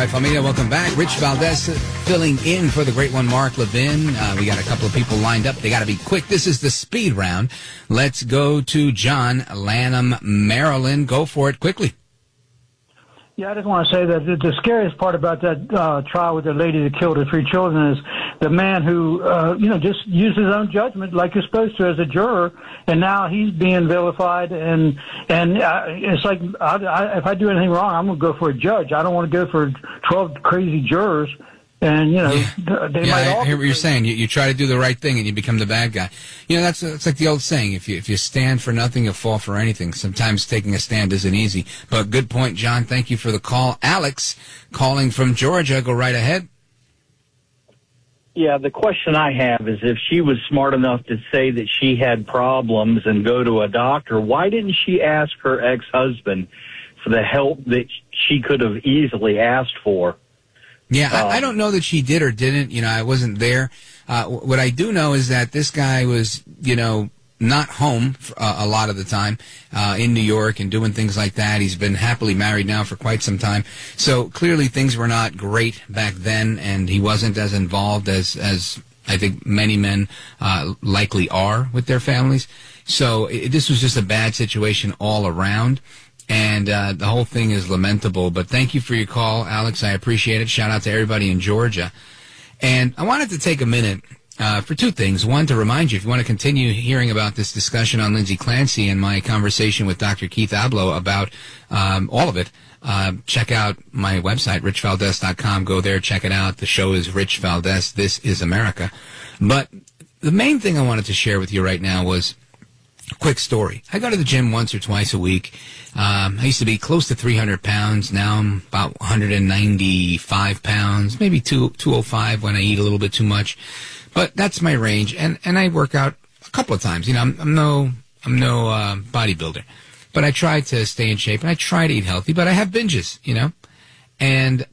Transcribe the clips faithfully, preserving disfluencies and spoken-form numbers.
right, familia, welcome back. Rich Valdez filling in for the great one, Mark Levin. Uh, we got a couple of people lined up. They got to be quick. This is the speed round. Let's go to John Lanham, Maryland. Go for it quickly. Yeah, I just want to say that the, the scariest part about that uh, trial with the lady that killed her three children is the man who, uh, you know, just used his own judgment like you're supposed to as a juror, and now he's being vilified. And and uh, it's like, I, I, if I do anything wrong, I'm going to go for a judge. I don't want to go for twelve crazy jurors. And, you know, yeah. they yeah, might I all hear what you're saying. You, you try to do the right thing and you become the bad guy. You know, that's it's like the old saying, if you if you stand for nothing, you'll fall for anything. Sometimes taking a stand isn't easy. But good point, John. Thank you for the call. Alex, calling from Georgia. Go right ahead. Yeah, the question I have is if she was smart enough to say that she had problems and go to a doctor, why didn't she ask her ex-husband for the help that she could have easily asked for? Yeah, I, Um, I don't know that she did or didn't. You know, I wasn't there. Uh, what I do know is that this guy was, you know, not home for, uh, a lot of the time uh, in New York and doing things like that. He's been happily married now for quite some time. So clearly things were not great back then, and he wasn't as involved as, as I think many men uh, likely are with their families. So it, this was just a bad situation all around. And uh, the whole thing is lamentable. But thank you for your call, Alex. I appreciate it. Shout out to everybody in Georgia. And I wanted to take a minute uh, for two things. One, to remind you, if you want to continue hearing about this discussion on Lindsay Clancy and my conversation with Doctor Keith Abloh about um, all of it, uh, check out my website, rich valdez dot com. Go there, check it out. The show is Rich Valdez. This is America. But the main thing I wanted to share with you right now was quick story. I go to the gym once or twice a week. Um, I used to be close to three hundred pounds. Now I'm about one hundred ninety-five pounds, maybe two, two oh five when I eat a little bit too much. But that's my range. And, and I work out a couple of times. You know, I'm, I'm no, I'm no, uh, bodybuilder, but I try to stay in shape and I try to eat healthy, but I have binges, you know, and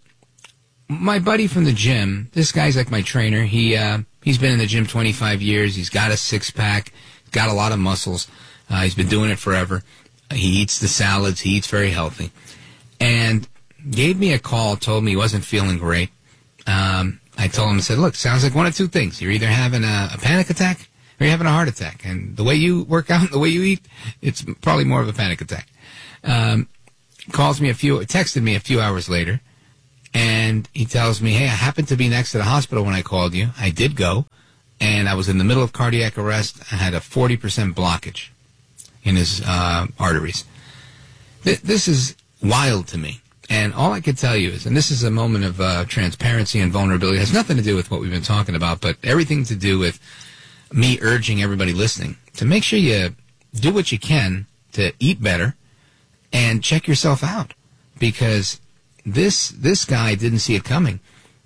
my buddy from the gym, this guy's like my trainer. He, uh, he's been in the gym twenty-five years. He's got a six pack. Got a lot of muscles. Uh, he's been doing it forever. He eats the salads. He eats very healthy. And gave me a call, told me he wasn't feeling great. Um, I told him, I said, look, sounds like one of two things. You're either having a, a panic attack or you're having a heart attack. And the way you work out and the way you eat, it's probably more of a panic attack. Um, calls me a few, texted me a few hours later. And he tells me, hey, I happened to be next to the hospital when I called you. I did go. And I was in the middle of cardiac arrest. I had a forty percent blockage in his uh, arteries. Th- this is wild to me. And all I can tell you is, and this is a moment of uh, transparency and vulnerability. It has nothing to do with what we've been talking about, but everything to do with me urging everybody listening to make sure you do what you can to eat better and check yourself out. Because this this guy didn't see it coming.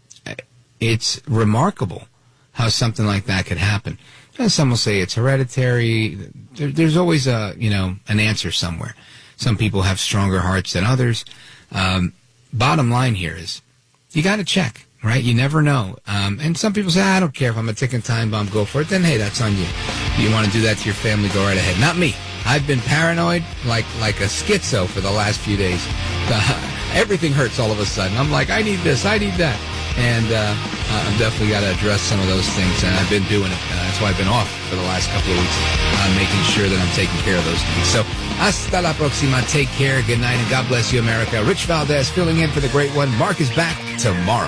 It's remarkable how something like that could happen. And some will say it's hereditary. There, there's always a, you know, an answer somewhere. Some people have stronger hearts than others. Um, bottom line here is you got to check, right? You never know. Um, and some people say, I don't care if I'm a ticking time bomb, go for it. Then, hey, that's on you. If you want to do that to your family, go right ahead. Not me. I've been paranoid like like a schizo for the last few days. Uh, everything hurts all of a sudden. I'm like, I need this, I need that. And uh, I've definitely got to address some of those things, and I've been doing it. Uh, that's why I've been off for the last couple of weeks, uh, making sure that I'm taking care of those things. So, hasta la próxima. Take care. Good night, and God bless you, America. Rich Valdez filling in for the great one. Mark is back tomorrow.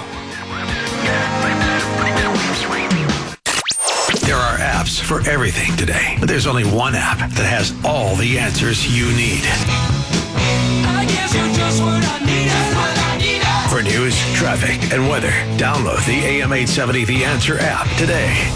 There are apps for everything today, but there's only one app that has all the answers you need. I guess you're just what I need. What I need. For news, traffic, and weather, download the A M eight seventy The Answer app today.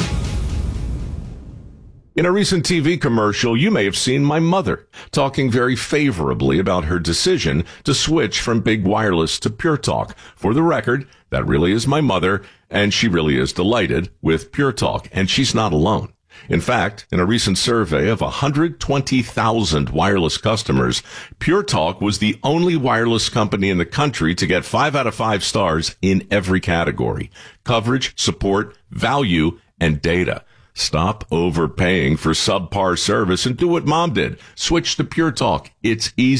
In a recent T V commercial, you may have seen my mother talking very favorably about her decision to switch from Big Wireless to Pure Talk. For the record, that really is my mother, and she really is delighted with Pure Talk, and she's not alone. In fact, in a recent survey of one hundred twenty thousand wireless customers, Pure Talk was the only wireless company in the country to get five out of five stars in every category: coverage, support, value, and data. Stop overpaying for subpar service and do what Mom did. Switch to Pure Talk. It's easy.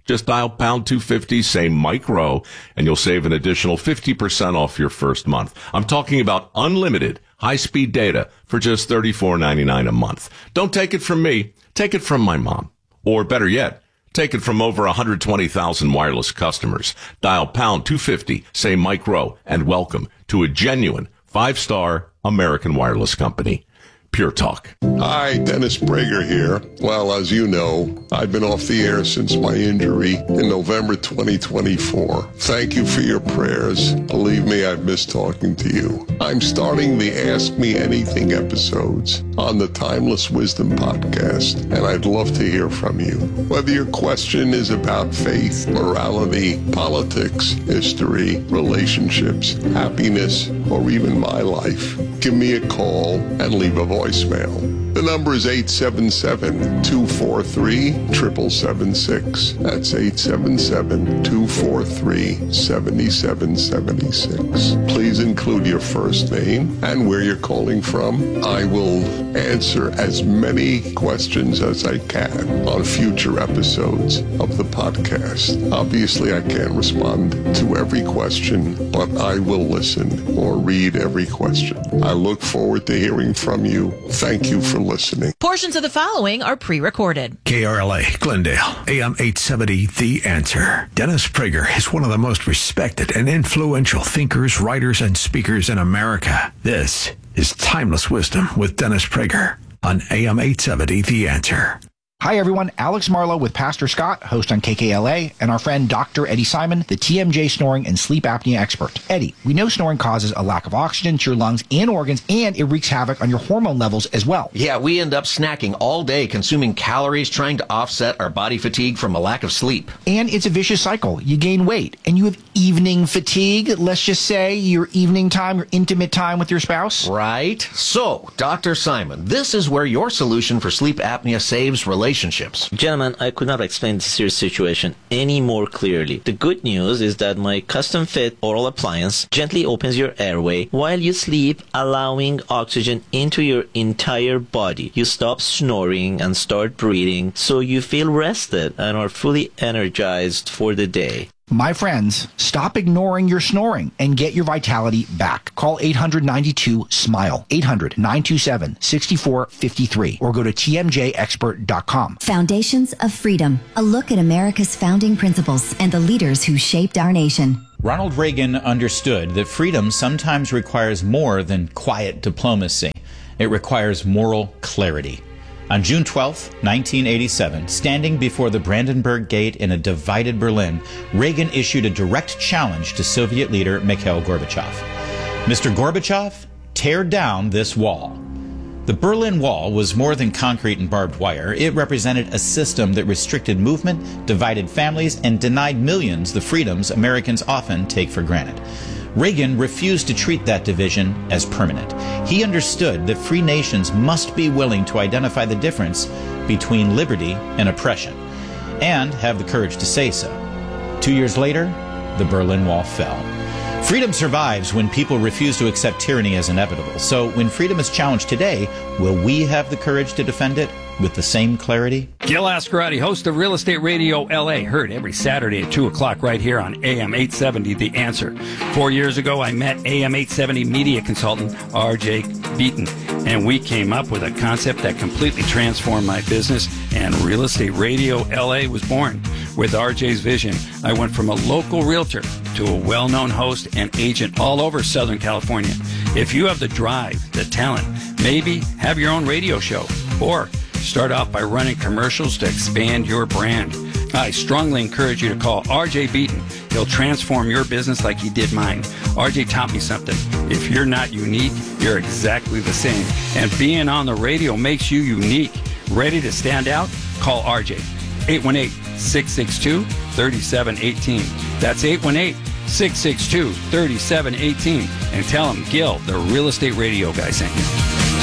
Just dial pound two fifty, say Mike Rowe, and you'll save an additional fifty percent off your first month. I'm talking about unlimited high-speed data for just thirty-four ninety-nine a month. Don't take it from me. Take it from my mom. Or better yet, take it from over one hundred twenty thousand wireless customers. Dial pound two fifty, say Mike Rowe, and welcome to a genuine five-star American wireless company. Pure Talk. Hi, Dennis Prager here. Well, as you know, I've been off the air since my injury in November twenty twenty-four. Thank you for your prayers. Believe me, I've missed talking to you. I'm starting the Ask Me Anything episodes on the Timeless Wisdom podcast, and I'd love to hear from you. Whether your question is about faith, morality, politics, history, relationships, happiness, or even my life, give me a call and leave a voicemail. The number is eight seven seven, two four three, seven seven seven six. That's eight seven seven, two four three, seven seven seven six. Please include your first name and where you're calling from. I will answer as many questions as I can on future episodes of the podcast. Obviously, I can't respond to every question, but I will listen or read every question. I look forward to hearing from you. Thank you for listening. Portions of the following are pre-recorded. K R L A, Glendale, A M eight seventy, The Answer. Dennis Prager is one of the most respected and influential thinkers, writers, and speakers in America. This is Timeless Wisdom with Dennis Prager on A M eight seventy, The Answer. Hi, everyone. Alex Marlowe with Pastor Scott, host on K K L A, and our friend Doctor Eddie Simon, the T M J snoring and sleep apnea expert. Eddie, we know snoring causes a lack of oxygen to your lungs and organs, and it wreaks havoc on your hormone levels as well. Yeah, we end up snacking all day, consuming calories, trying to offset our body fatigue from a lack of sleep. And it's a vicious cycle. You gain weight, and you have evening fatigue. Let's just say your evening time, your intimate time with your spouse. Right. So, Doctor Simon, this is where your solution for sleep apnea saves relationships. Gentlemen, I could not explain this serious situation any more clearly. The good news is that my custom-fit oral appliance gently opens your airway while you sleep, allowing oxygen into your entire body. You stop snoring and start breathing, so you feel rested and are fully energized for the day. My friends, stop ignoring your snoring and get your vitality back. Call eight hundred, ninety-two, SMILE, eight hundred, nine two seven, six four five three, or go to T M J expert dot com. Foundations of Freedom, a look at America's founding principles and the leaders who shaped our nation. Ronald Reagan understood that freedom sometimes requires more than quiet diplomacy. It requires moral clarity. On June twelfth, nineteen eighty-seven, standing before the Brandenburg Gate in a divided Berlin, Reagan issued a direct challenge to Soviet leader Mikhail Gorbachev. Mister Gorbachev, tear down this wall. The Berlin Wall was more than concrete and barbed wire. It represented a system that restricted movement, divided families, and denied millions the freedoms Americans often take for granted. Reagan refused to treat that division as permanent. He understood that free nations must be willing to identify the difference between liberty and oppression, and have the courage to say so. Two years later, the Berlin Wall fell. Freedom survives when people refuse to accept tyranny as inevitable. So when freedom is challenged today, will we have the courage to defend it with the same clarity? Gil Ascarati, host of Real Estate Radio L A, heard every Saturday at two o'clock right here on A M eight seventy, The Answer. Four years ago, I met A M eight seventy media consultant R J Beaton, and we came up with a concept that completely transformed my business, and Real Estate Radio L A was born. With R J's vision, I went from a local realtor to a well-known host and agent all over Southern California. If you have the drive, the talent, maybe have your own radio show, or start off by running commercials to expand your brand, I strongly encourage you to call R J Beaton. He'll transform your business like he did mine. R J taught me something. If you're not unique, you're exactly the same. And being on the radio makes you unique. Ready to stand out? Call R J. eight one eight, six six two, three seven one eight. That's eight one eight, six six two, three seven one eight. And tell him Gil, the Real Estate Radio guy, sent you.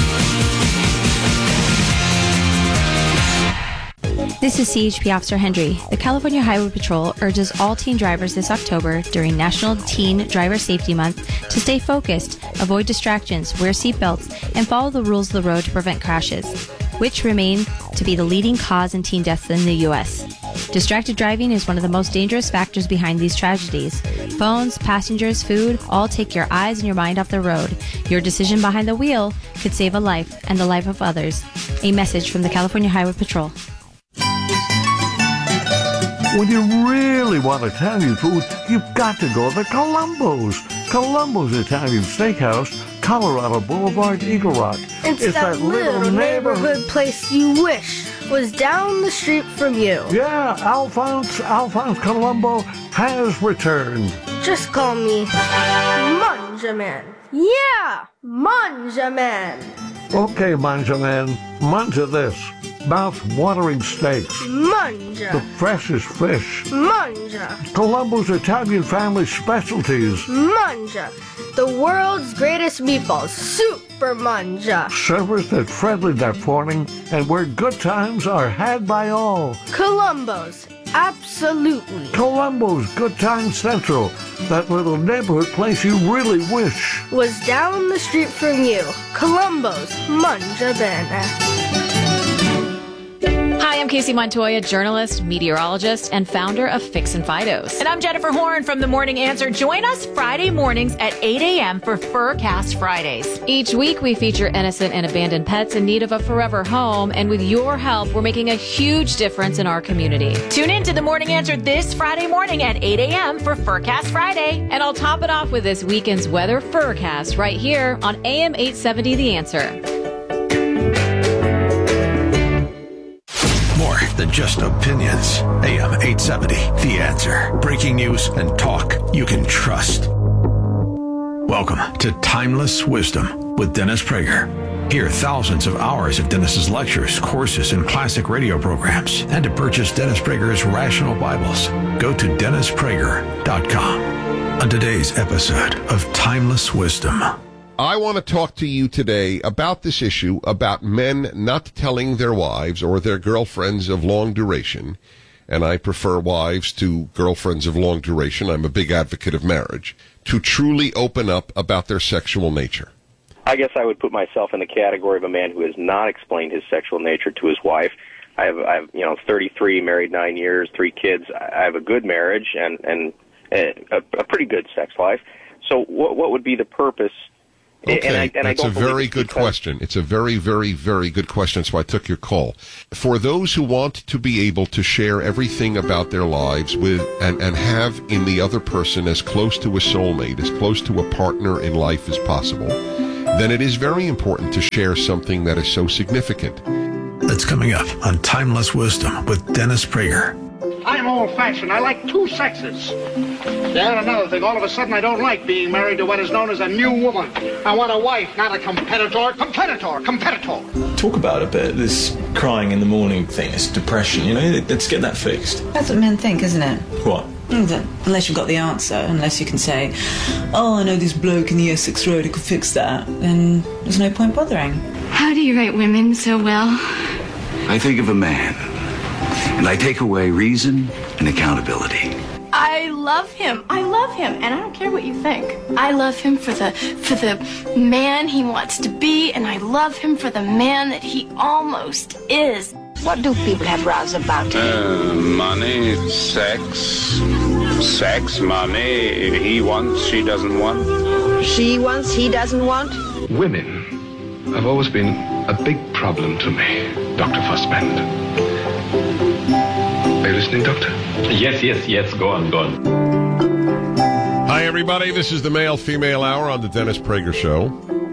This is C H P Officer Hendry. The California Highway Patrol urges all teen drivers this October during National Teen Driver Safety Month to stay focused, avoid distractions, wear seatbelts, and follow the rules of the road to prevent crashes, which remain to be the leading cause in teen deaths in the U S Distracted driving is one of the most dangerous factors behind these tragedies. Phones, passengers, food, all take your eyes and your mind off the road. Your decision behind the wheel could save a life and the life of others. A message from the California Highway Patrol. When you really want Italian food, you've got to go to Columbo's. Columbo's Italian Steakhouse, Colorado Boulevard, Eagle Rock. It's, it's that, that little neighborhood, neighborhood place you wish was down the street from you. Yeah, Alphonse, Alphonse Columbo has returned. Just call me Manjaman. Yeah, Manjaman. Okay, Manjaman, manja this. Mouth-watering steaks. Manja. The freshest fish. Manja. Columbo's Italian family specialties. Manja. The world's greatest meatballs. Super Manja. Serviced at friendly that morning and where good times are had by all. Columbo's. Absolutely. Columbo's Good Time Central. That little neighborhood place you really wish was down the street from you. Columbo's Manja Bene. Hi, I'm Casey Montoya, journalist, meteorologist, and founder of Fix and Fidos. And I'm Jennifer Horn from The Morning Answer. Join us Friday mornings at eight a.m. for Furcast Fridays. Each week, we feature innocent and abandoned pets in need of a forever home. And with your help, we're making a huge difference in our community. Tune in to The Morning Answer this Friday morning at eight a.m. for Furcast Friday. And I'll top it off with this weekend's weather Furcast right here on A M eight seventy The Answer. More than just opinions. A M eight seventy, The Answer. Breaking news and talk you can trust. Welcome to Timeless Wisdom with Dennis Prager. Hear thousands of hours of Dennis's lectures, courses, and classic radio programs. And to purchase Dennis Prager's Rational Bibles, go to dennis prager dot com. On today's episode of Timeless Wisdom. I want to talk to you today about this issue about men not telling their wives or their girlfriends of long duration, and I prefer wives to girlfriends of long duration. I'm a big advocate of marriage, to truly open up about their sexual nature. I guess I would put myself in the category of a man who has not explained his sexual nature to his wife. I have, I have you know, thirty-three, married nine years, three kids. I have a good marriage and, and a, a pretty good sex life. So what, what would be the purpose? Okay, and I, and that's I a very good because... question. It's a very, very, very good question, so I took your call. For those who want to be able to share everything about their lives with and, and have in the other person as close to a soulmate, as close to a partner in life as possible, then it is very important to share something that is so significant. That's coming up on Timeless Wisdom with Dennis Prager. I'm old-fashioned. I like two sexes. Yeah, another thing. All of a sudden, I don't like being married to what is known as a new woman. I want a wife, not a competitor. Competitor, competitor. Talk about a bit, this crying in the morning thing, this depression, you know, let's get that fixed. That's what men think, isn't it? What? That unless you've got the answer, unless you can say, oh, I know this bloke in the Essex Road who could fix that, then there's no point bothering. How do you rate women so well? I think of a man, and I take away reason and accountability. I love him. I love him, and I don't care what you think. I love him for the for the man he wants to be, and I love him for the man that he almost is. What do people have rows about? Uh, money, sex, sex, money. He wants, she doesn't want. She wants, he doesn't want. Women have always been a big problem to me, Doctor Fussbend. Are you listening, Doctor? Yes, yes, yes. Go on, go on. Hi, everybody. This is the Male-Female Hour on the Dennis Prager Show,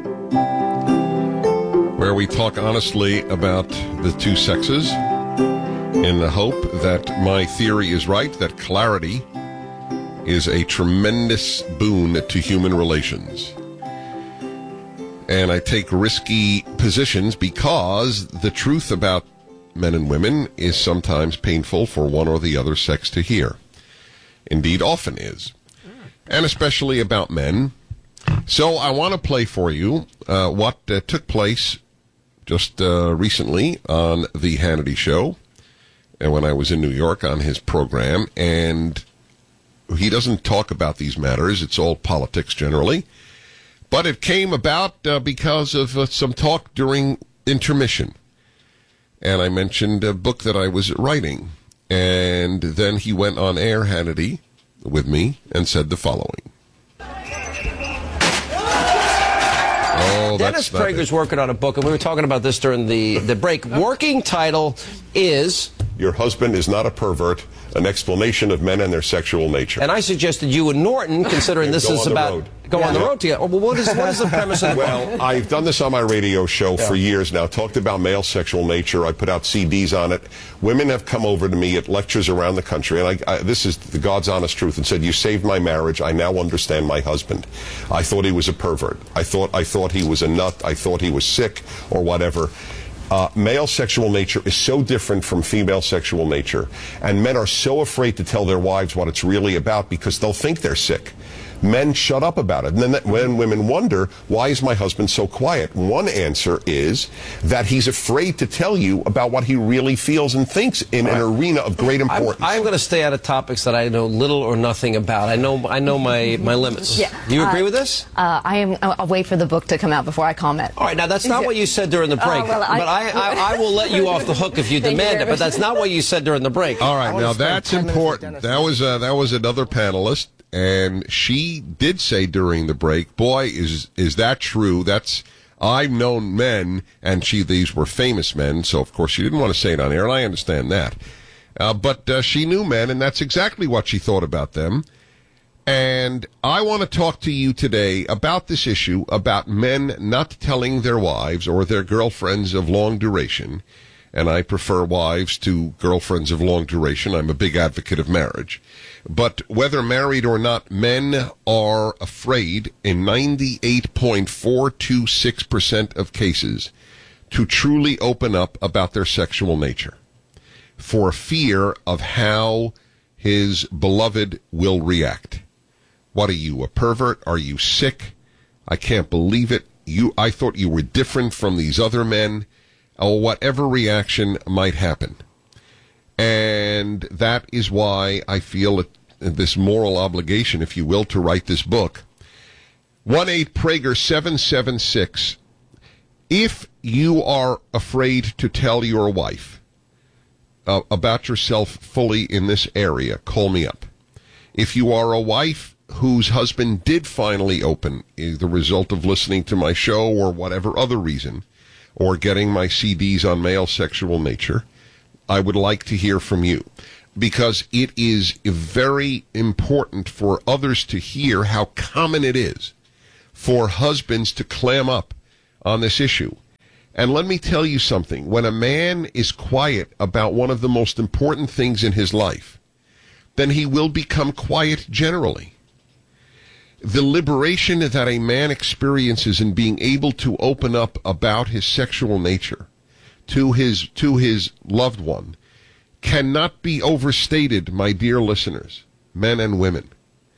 where we talk honestly about the two sexes in the hope that my theory is right, that clarity is a tremendous boon to human relations. And I take risky positions because the truth about men and women is sometimes painful for one or the other sex to hear. Indeed, often is. And especially about men. So I want to play for you uh, what uh, took place just uh, recently on the Hannity Show, and when I was in New York on his program. And he doesn't talk about these matters. It's all politics generally. But it came about uh, because of uh, some talk during intermission. And I mentioned a book that I was writing. And then he went on air, Hannity, with me, and said the following. Oh, Dennis Prager's working on a book, and we were talking about this during the, the break. Working title is... Your Husband is Not a Pervert, an explanation of men and their sexual nature. And I suggested you and Norton, considering this is about... Road. Go yeah. on the road together. Well, what is, what is the premise of the Well, book? I've done this on my radio show yeah. for years now, talked about male sexual nature. I put out C Ds on it. Women have come over to me at lectures around the country, and I, I, this is the God's honest truth, and said, you saved my marriage. I now understand my husband. I thought he was a pervert. I thought, I thought he was a nut. I thought he was sick or whatever. Uh, male sexual nature is so different from female sexual nature, and men are so afraid to tell their wives what it's really about because they'll think they're sick. Men shut up about it. And then that, when women wonder, why is my husband so quiet? One answer is that he's afraid to tell you about what he really feels and thinks in an arena of great importance. I'm, I'm going to stay out of topics that I know little or nothing about. I know I know my, my limits. Yeah. Do you agree uh, with this? Uh, I am. I'll wait for the book to come out before I comment. All right. Now, that's not what you said during the break. Uh, well, I, but I, I, I will let you off the hook if you demand it. But that's not what you said during the break. All right. Now, that's important. That was, uh, that was another panelist. And she did say during the break, boy, is is that true? That's, I've known men, and she these were famous men, so of course she didn't want to say it on air, and I understand that. Uh, but uh, she knew men, and that's exactly what she thought about them. And I want to talk to you today about this issue, about men not telling their wives or their girlfriends of long duration. And I prefer wives to girlfriends of long duration. I'm a big advocate of marriage. But whether married or not, men are afraid in ninety-eight point four two six percent of cases to truly open up about their sexual nature for fear of how his beloved will react. What are you, a pervert? Are you sick? I can't believe it. You, I thought you were different from these other men. Or whatever reaction might happen. And that is why I feel it, this moral obligation, if you will, to write this book. one eight Prager seven seven six. If you are afraid to tell your wife uh, about yourself fully in this area, call me up. If you are a wife whose husband did finally open, as the result of listening to my show or whatever other reason, or getting my C Ds on male sexual nature, I would like to hear from you. Because it is very important for others to hear how common it is for husbands to clam up on this issue. And let me tell you something. When a man is quiet about one of the most important things in his life, then he will become quiet generally. The liberation that a man experiences in being able to open up about his sexual nature to his to his loved one cannot be overstated, my dear listeners, men and women.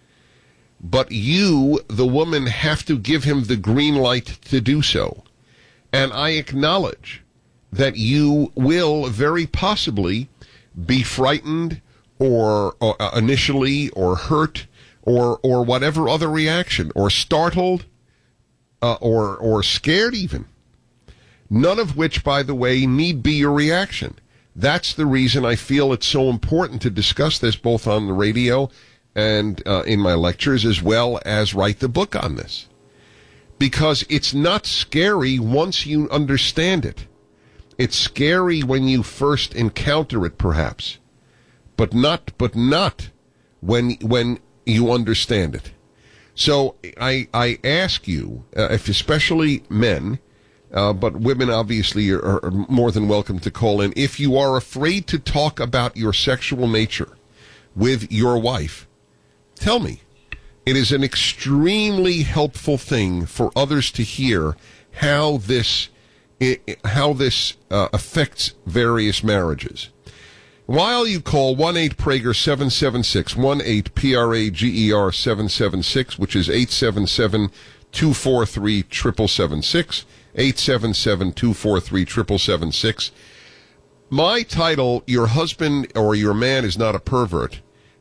But you, the woman, have to give him the green light to do so. And I acknowledge that you will very possibly be frightened or, or uh, initially or hurt or or whatever other reaction, or startled, uh, or or scared even. None of which, by the way, need be your reaction. That's the reason I feel it's so important to discuss this both on the radio and uh, in my lectures, as well as write the book on this. Because it's not scary once you understand it. It's scary when you first encounter it, perhaps, but not but not when when you understand it. So I I ask you, uh, if especially men, uh, but women obviously are, are more than welcome to call in, if you are afraid to talk about your sexual nature with your wife, tell me. It is an extremely helpful thing for others to hear how this how this uh, affects various marriages. While you call one eight Prager seven seven six, one eight P R A G E R seven seven six, which is eight seven seven, two four three, seven seven seven six, eight seven seven, two four three, seven seven seven six. My title, Your Husband or Your Man is Not a Pervert,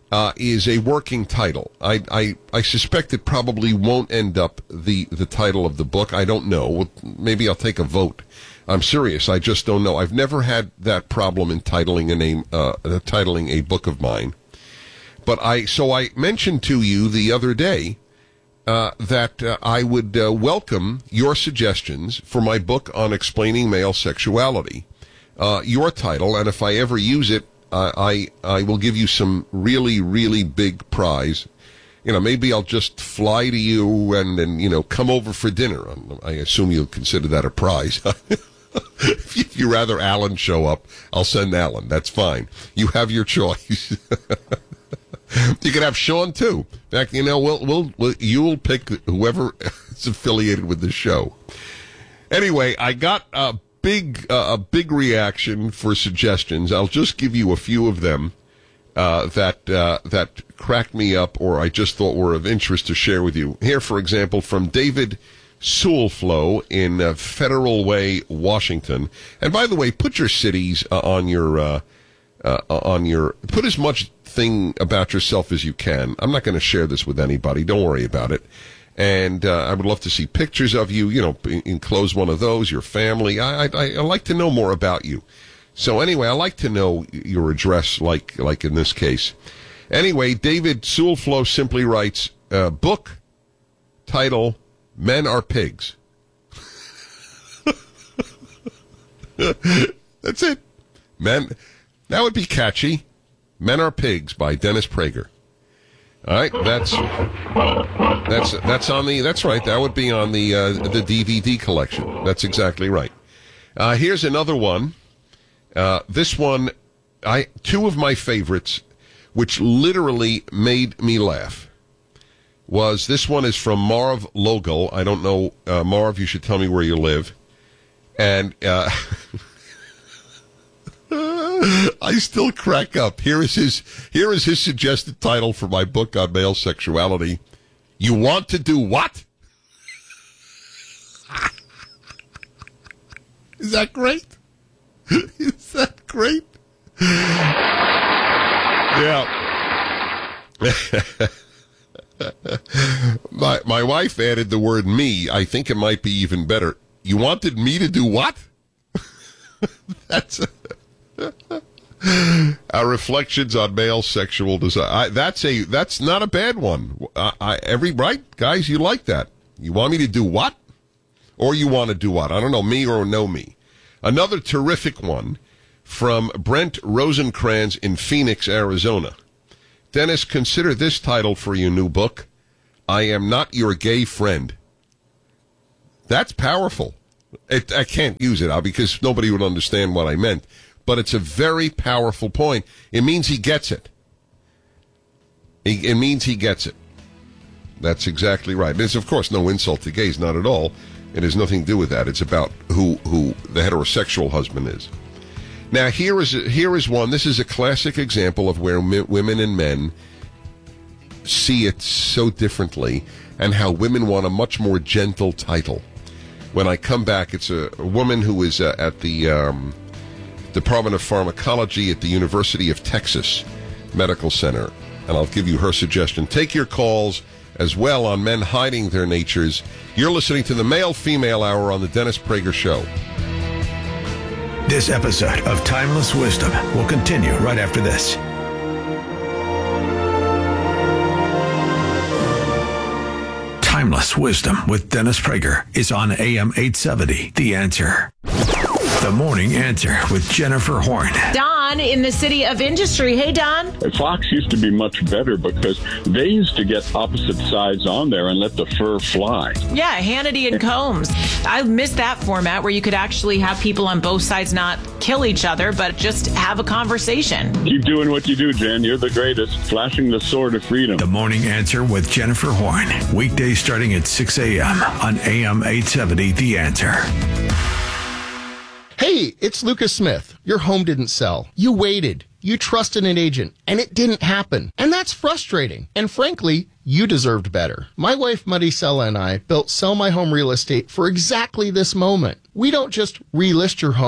uh, is a working title. I, I I suspect it probably won't end up the, the title of the book. I don't know. Maybe I'll take a vote. I'm serious. I just don't know. I've never had that problem in titling a name, uh, titling a book of mine. But I, so I mentioned to you the other day uh, that uh, I would uh, welcome your suggestions for my book on explaining male sexuality. Uh, your title, and if I ever use it, uh, I I will give you some really, really big prize. You know, maybe I'll just fly to you and, and you know, come over for dinner. I assume you'll consider that a prize. If you rather Alan show up, I'll send Alan. That's fine. You have your choice. You can have Sean too. In fact, you know, we'll, we'll, we'll you'll pick whoever is affiliated with the show. Anyway, I got a big uh, a big reaction for suggestions. I'll just give you a few of them uh, that uh, that cracked me up, or I just thought were of interest to share with you. Here, for example, from David Soulflow in uh, Federal Way, Washington. And by the way, put your cities uh, on your uh, uh, on your put as much thing about yourself as you can. I'm not going to share this with anybody. Don't worry about it. And uh, I would love to see pictures of you. You know, enclose one of those. Your family. I, I I like to know more about you. So anyway, I like to know your address, like like in this case. Anyway, David Soulflow simply writes, uh, book title, Men Are Pigs. That's it. Men, that would be catchy. Men Are Pigs by Dennis Prager. All right, that's that's that's on the that's right. That would be on the uh, the D V D collection. That's exactly right. Uh, here's another one. Uh, this one, I two of my favorites, which literally made me laugh. Was this one is from Marv Logal. I don't know, uh, Marv, you should tell me where you live. And uh, I still crack up. Here is his here is his suggested title for my book on male sexuality. You want to do what? Is that great? Is that great? Yeah. my my wife added the word me. I think it might be even better. You wanted me to do what? That's a, our reflections on male sexual desire. I, that's a that's not a bad one. I, I, every right guys, you like that? You want me to do what? Or you want to do what? I don't know, me or no me. Another terrific one from Brent Rosencrans in Phoenix, Arizona. Dennis, consider this title for your new book. I Am Not Your Gay Friend. That's powerful. It, I can't use it now because nobody would understand what I meant. But it's a very powerful point. It means he gets it. It, it means he gets it. That's exactly right. There's, of course, no insult to gays, not at all. It has nothing to do with that. It's about who, who the heterosexual husband is. Now, here is here is one. This is a classic example of where mi- women and men see it so differently and how women want a much more gentle title. When I come back, it's a, a woman who is uh, at the um, Department of Pharmacology at the University of Texas Medical Center, and I'll give you her suggestion. Take your calls as well on men hiding their natures. You're listening to the Male-Female Hour on the Dennis Prager Show. This episode of Timeless Wisdom will continue right after this. Timeless Wisdom with Dennis Prager is on A M eight seventy, The Answer. The Morning Answer with Jennifer Horn. Don in the City of Industry. Hey, Don. Fox used to be much better because they used to get opposite sides on there and let the fur fly. Yeah, Hannity and Combs. I miss that format where you could actually have people on both sides not kill each other, but just have a conversation. Keep doing what you do, Jen. You're the greatest. Flashing the sword of freedom. The Morning Answer with Jennifer Horn. Weekdays starting at six a.m. on A M eight seventy, The Answer. Hey, it's Lucas Smith. Your home didn't sell. You waited. You trusted an agent, and it didn't happen. And that's frustrating. And frankly, you deserved better. My wife, Maricela, and I built Sell My Home Real Estate for exactly this moment. We don't just relist your home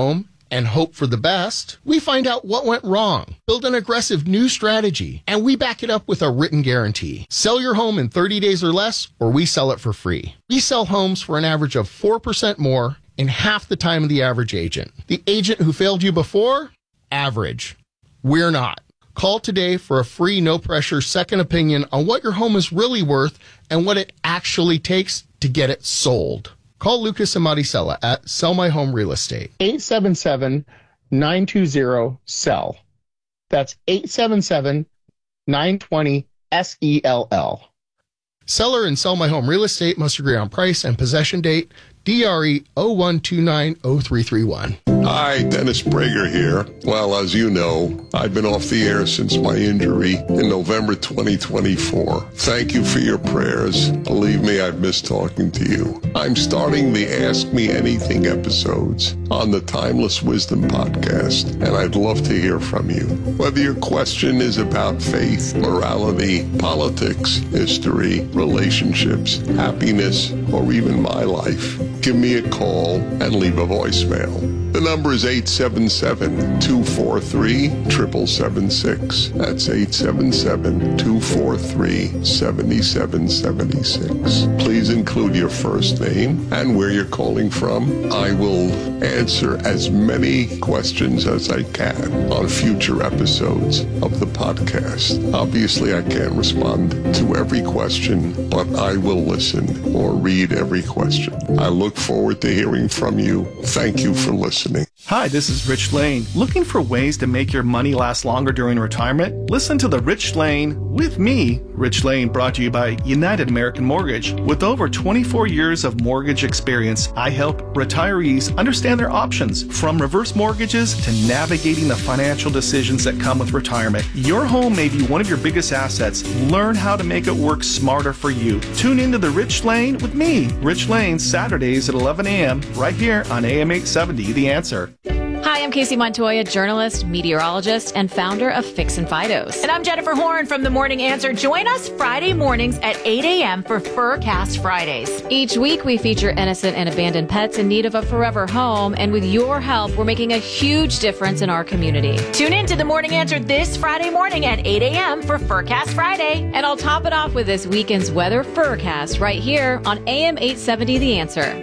and hope for the best. We find out what went wrong, build an aggressive new strategy, and we back it up with a written guarantee. Sell your home in thirty days or less, or we sell it for free. We sell homes for an average of four percent more in half the time of the average agent. The agent who failed you before? Average. We're not. Call today for a free, no-pressure second opinion on what your home is really worth and what it actually takes to get it sold. Call Lucas and Maricela at Sell My Home Real Estate. eight seven seven, nine two zero, S E L L. That's eight seven seven, nine two zero, S E L L. Seller and Sell My Home Real Estate must agree on price and possession date. D R E zero one two nine zero three three one. Hi, Dennis Prager here. Well, as you know, I've been off the air since my injury in November twenty twenty-four. Thank you for your prayers. Believe me, I've missed talking to you. I'm starting the Ask Me Anything episodes on the Timeless Wisdom podcast, and I'd love to hear from you. Whether your question is about faith, morality, politics, history, relationships, happiness, or even my life, give me a call and leave a voicemail. The number is eight seven seven, two four three, seven seven seven six. That's eight seven seven, two four three, seven seven seven six. Please include your first name and where you're calling from. I will answer as many questions as I can on future episodes of the podcast. Obviously, I can't respond to every question, but I will listen or read every question. I look forward to hearing from you. Thank you for listening. Hi, this is Rich Lane. Looking for ways to make your money last longer during retirement? Listen to The Rich Lane with me, Rich Lane, brought to you by United American Mortgage. With over twenty-four years of mortgage experience, I help retirees understand their options, from reverse mortgages to navigating the financial decisions that come with retirement. Your home may be one of your biggest assets. Learn how to make it work smarter for you. Tune into The Rich Lane with me, Rich Lane, Saturdays at eleven a.m. right here on A M eight seventy, The Answer. Hi, I'm Casey Montoya, journalist, meteorologist, and founder of Fix and Fidos. And I'm Jennifer Horn from The Morning Answer. Join us Friday mornings at eight a.m. for Furcast Fridays. Each week, we feature innocent and abandoned pets in need of a forever home. And with your help, we're making a huge difference in our community. Tune in to The Morning Answer this Friday morning at eight a.m. for Furcast Friday. And I'll top it off with this weekend's weather Furcast right here on A M eight seventy The Answer.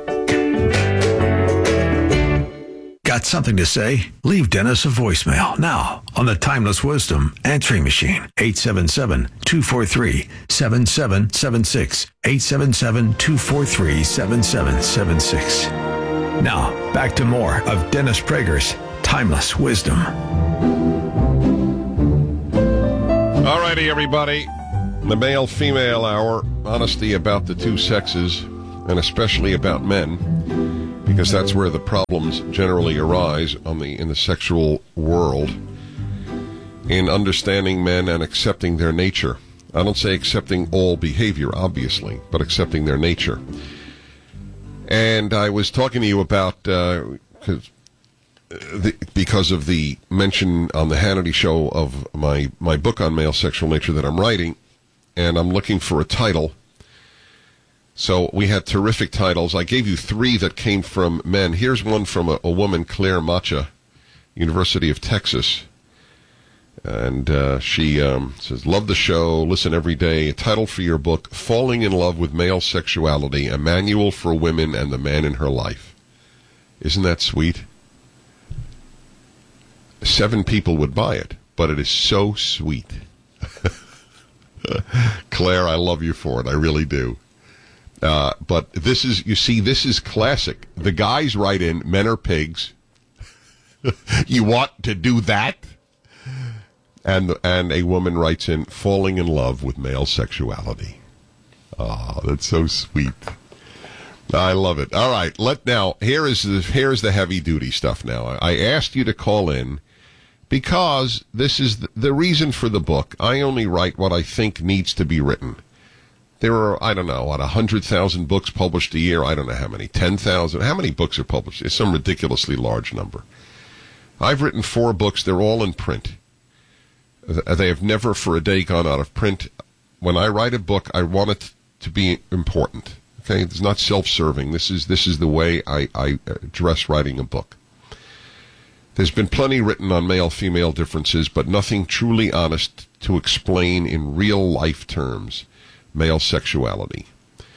Got something to say? Leave Dennis a voicemail now on the Timeless Wisdom answering machine. eight seven seven, two four three, seven seven seven six. eight seven seven, two four three, seven seven seven six. Now, back to more of Dennis Prager's Timeless Wisdom. All righty, everybody. The male-female hour, honesty about the two sexes, and especially about men, because that's where the problems generally arise on the in the sexual world, in understanding men and accepting their nature. I don't say accepting all behavior, obviously, but accepting their nature. And I was talking to you about, uh, cause, uh, the, because of the mention on the Hannity show of my, my book on male sexual nature that I'm writing, and I'm looking for a title. So we had terrific titles. I gave you three that came from men. Here's one from a, a woman, Claire Macha, University of Texas. And uh, she um, says, love the show, listen every day. A title for your book, Falling in Love with Male Sexuality, a manual for women and the man in her life. Isn't that sweet? Seven people would buy it, but it is so sweet. Claire, I love you for it. I really do. Uh, but this is, you see, this is classic. The guys write in, men are pigs. You want to do that? And and a woman writes in, falling in love with male sexuality. Oh, that's so sweet. I love it. All right, let now, here is the, here is the heavy-duty stuff now. I asked you to call in because this is the, the reason for the book. I only write what I think needs to be written. There are, I don't know, what, one hundred thousand books published a year? I don't know how many. ten thousand? How many books are published? It's some ridiculously large number. I've written four books. They're all in print. They have never for a day gone out of print. When I write a book, I want it to be important. Okay? It's not self-serving. This is this is the way I, I address writing a book. There's been plenty written on male-female differences, but nothing truly honest to explain in real-life terms male sexuality.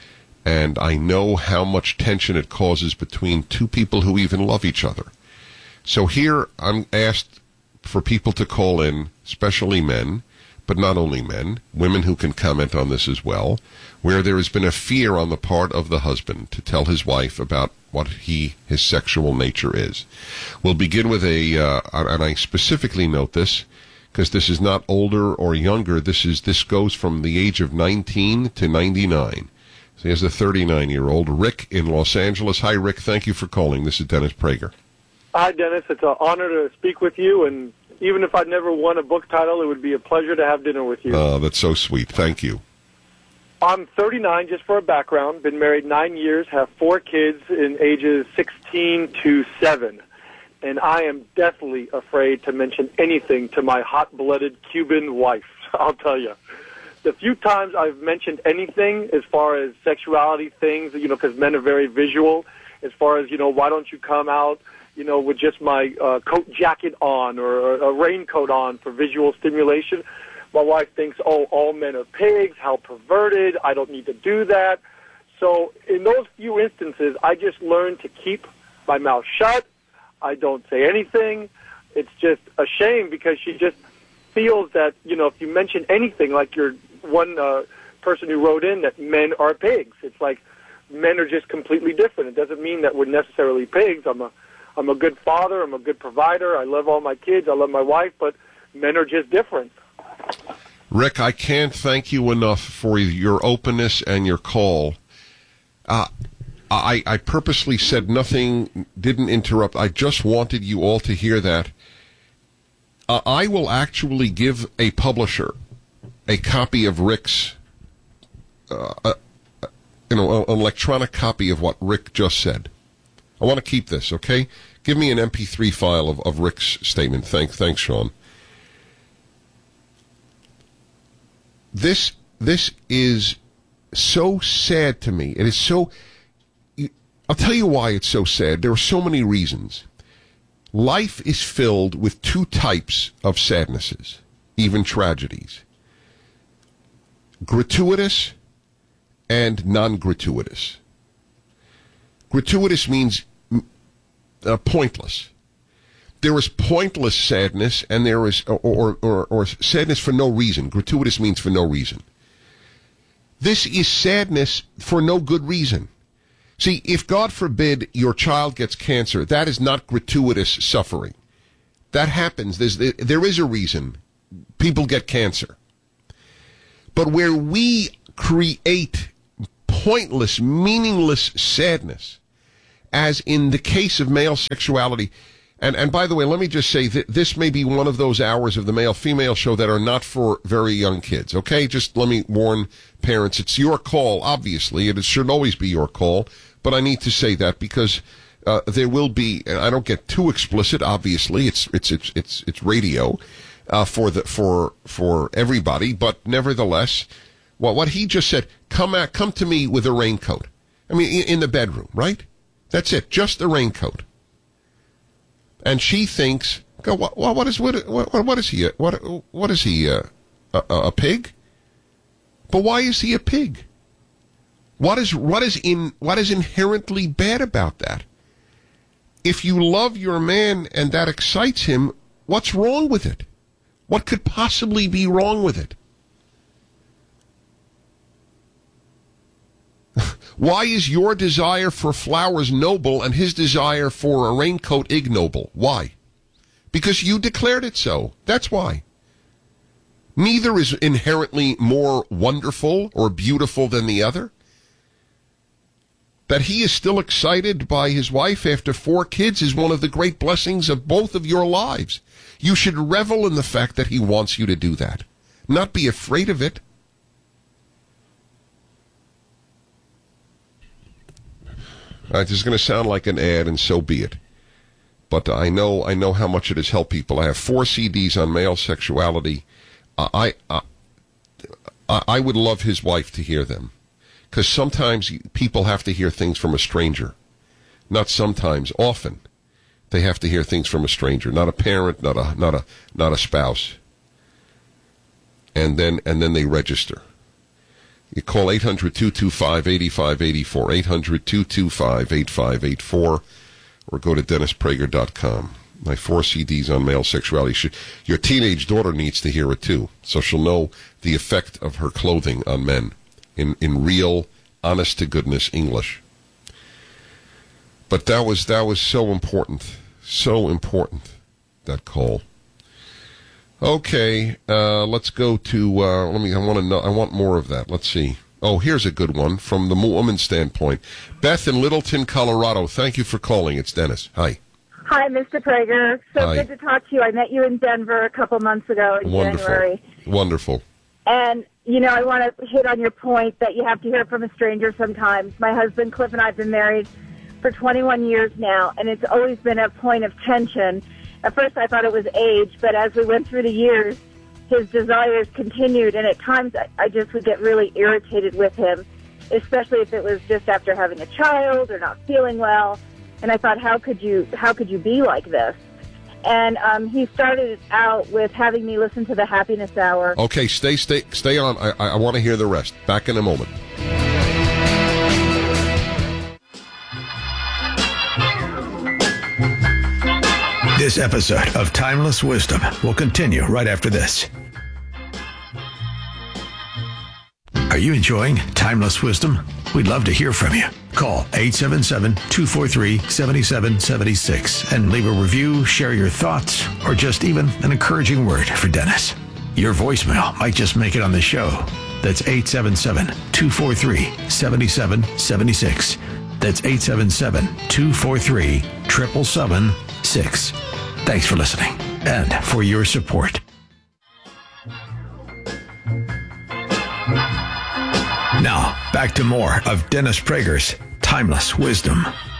And I know how much tension it causes between two people who even love each other. So here I'm asked for people to call in, especially men, but not only men, women who can comment on this as well, where there has been a fear on the part of the husband to tell his wife about what he, his sexual nature is. We'll begin with a, uh, and I specifically note this, because this is not older or younger, this is, this goes from the age of nineteen to ninety-nine. So here's a thirty-nine-year-old, Rick in Los Angeles. Hi, Rick. Thank you for calling. This is Dennis Prager. Hi, Dennis. It's an honor to speak with you, and even if I'd never won a book title, it would be a pleasure to have dinner with you. Oh, that's so sweet. Thank you. I'm thirty-nine, just for a background. Been married nine years, have four kids in ages sixteen to seven. And I am deathly afraid to mention anything to my hot-blooded Cuban wife, I'll tell you. The few times I've mentioned anything as far as sexuality things, you know, because men are very visual, as far as, you know, why don't you come out, you know, with just my uh, coat jacket on or a raincoat on for visual stimulation. My wife thinks, oh, all men are pigs, how perverted, I don't need to do that. So in those few instances, I just learned to keep my mouth shut. I don't say anything. It's just a shame because she just feels that, you know, if you mention anything, like your one uh, person who wrote in that men are pigs, it's like men are just completely different. It doesn't mean that we're necessarily pigs. I'm a I'm a good father. I'm a good provider. I love all my kids. I love my wife, but men are just different. Rick, I can't thank you enough for your openness and your call. Uh, I, I purposely said nothing, didn't interrupt. I just wanted you all to hear that. Uh, I will actually give a publisher a copy of Rick's, uh, uh, you know, an electronic copy of what Rick just said. I want to keep this, okay? Give me an M P three file of, of Rick's statement. Thank, thanks, Sean. This this is so sad to me. It is so... I'll tell you why it's so sad. There are so many reasons. Life is filled with two types of sadnesses, even tragedies. Gratuitous and non-gratuitous. Gratuitous means uh, pointless. There is pointless sadness, and there is, or, or, or sadness for no reason. Gratuitous means for no reason. This is sadness for no good reason. See, if God forbid your child gets cancer, that is not gratuitous suffering. That happens. There's, there is a reason people get cancer. But where we create pointless, meaningless sadness, as in the case of male sexuality, and, and by the way, let me just say that this may be one of those hours of the male-female show that are not for very young kids, okay? Just let me warn parents, it's your call, obviously, and it should always be your call, but I need to say that because uh, there will be, and I don't get too explicit, obviously, it's it's it's it's, it's radio uh, for the for for everybody, but nevertheless, well, what he just said, come at, come to me with a raincoat. I mean, in, in the bedroom, right? That's it, just a raincoat. And she thinks, go, what, what is what, what, what is he? What what is he? Uh, a, a pig? But why is he a pig? What is what is in what is inherently bad about that? If you love your man and that excites him, what's wrong with it? What could possibly be wrong with it? Why is your desire for flowers noble and his desire for a raincoat ignoble? Why? Because you declared it so. That's why. Neither is inherently more wonderful or beautiful than the other. That he is still excited by his wife after four kids is one of the great blessings of both of your lives. You should revel in the fact that he wants you to do that, not be afraid of it. Uh, this is going to sound like an ad, and so be it. But I know I know how much it has helped people. I have four C Ds on male sexuality. Uh, I, uh, I would love his wife to hear them. Because sometimes people have to hear things from a stranger. Not sometimes, often. They have to hear things from a stranger, not a parent, not a not a not a spouse. And then and then they register. You call eight hundred, two two five, eight five eight four, eight hundred, two two five, eight five eight four, or go to dennis prager dot com. My four C Ds on male sexuality. She, your teenage daughter needs to hear it too, so she'll know the effect of her clothing on men in, in real, honest-to-goodness English. But that was that was so important, so important, that call. Okay, uh, let's go to. Uh, let me. I want to know. I want more of that. Let's see. Oh, here's a good one from the woman's standpoint. Beth in Littleton, Colorado. Thank you for calling. It's Dennis. Hi. Hi, Mister Prager. So Hi. good to talk to you. I met you in Denver a couple months ago in Wonderful. January. Wonderful. And, you know, I want to hit on your point that you have to hear from a stranger sometimes. My husband, Cliff, and I have been married for twenty-one years now, and it's always been a point of tension. At first I thought it was age, but as we went through the years, his desires continued, and at times I, I just would get really irritated with him, especially if it was just after having a child or not feeling well. And I thought, how could you, how could you be like this? And um, he started out with having me listen to the Happiness Hour. Okay, stay, stay, stay on. I, I want to hear the rest. Back in a moment. This episode of Timeless Wisdom will continue right after this. Are you enjoying Timeless Wisdom? We'd love to hear from you. Call eight seven seven, two four three, seven seven seven six and leave a review, share your thoughts, or just even an encouraging word for Dennis. Your voicemail might just make it on the show. That's eight seven seven, two four three, seven seven seven six. That's eight seven seven, two four three, seven seven seven six. Thanks for listening and for your support. Now, back to more of Dennis Prager's Timeless Wisdom.